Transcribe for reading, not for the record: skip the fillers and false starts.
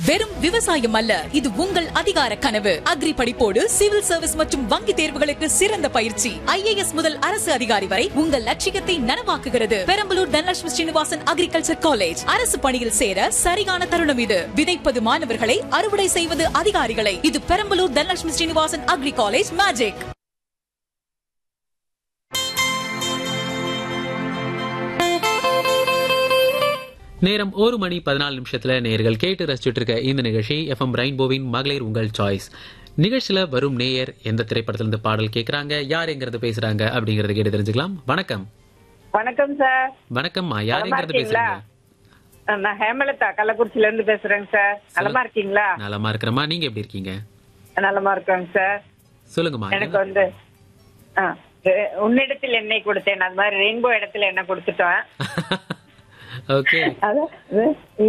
வெறும் விவசாயம் அல்ல, இது உங்கள் அதிகார கனவு. அக்ரி படிப்போடு சிவில் சர்வீஸ் மற்றும் வங்கி தேர்வுகளுக்கு சிறந்த பயிற்சி. IAS முதல் அரசு அதிகாரி வரை உங்கள் லட்சியத்தை நனவாக்குகிறது. Perambalur Dhanalakshmi Srinivasan agriculture college. அரசு பணியில் சேர சரியான தருணம் இது. விதைப்பது மாணவர்களை, அறுவடை செய்வது அதிகாரிகளை. இது Perambalur Dhanalakshmi Srinivasan agri college magic. நேரம் 1:14 நேயர்கள் கேட்டு ரசிச்சுட்டு இருக்க இந்த நிகழ்ச்சி FM ரெயின்போவின் மகளிர் உங்கள் சாய்ஸ் நிகழ்ச்சியில வரும் நேயர் எந்த திரைப்படத்திலிருந்து பாடல் கேட்கறாங்க, யார் எங்கிறது பேசுறாங்க அப்படிங்கறத கேட்டு தெரிஞ்சுக்கலாம். வணக்கம். வணக்கம் சார். வணக்கம்மா, யார் எங்கிறது பேசுறீங்க? நான் ஹேமலதா கள்ளக்குறிச்சில இருந்து பேசுறேங்க சார். நலமா இருக்கீங்களா? நலமா இருக்கிறமா, நீங்க எப்படி இருக்கீங்க? நலமா இருக்கேங்க சார். சொல்லுங்கம்மா. எனக்கு வந்து உன்னிடத்தில் எண்ணெய் கொடுத்தேன், அது மாதிரி ரெயின்போ இடத்துல என்ன கொடுத்துட்டேன். ஓகே.